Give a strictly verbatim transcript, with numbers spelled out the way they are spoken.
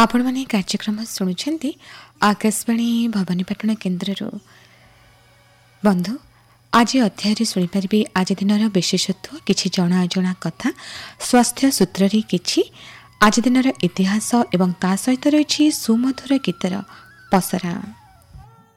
आपण मैंने कार्यक्रम शुणुंट आकाशवाणी भवानीपाटण केन्द्र बंधु आज अध्याय शुणिपारे आज दिन विशेषत्व किसी जना अजना कथा स्वास्थ्य सूत्र किछि आज दिन इतिहास एवं ता सहित रही सुमधुर गीतर पसरा।